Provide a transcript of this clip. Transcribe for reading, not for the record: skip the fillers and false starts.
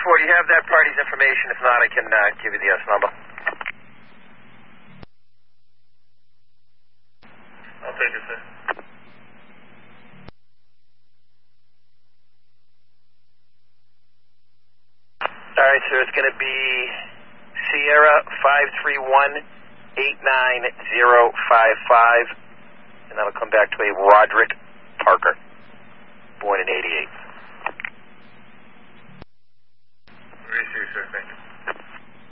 10-4, do you have that party's information? If not, I can give you the S number. I'll take it, sir. All right, sir, it's going to be Sierra 531-89055, and that'll come back to a Roderick Parker, born in '88. Receive, sir. Thank you.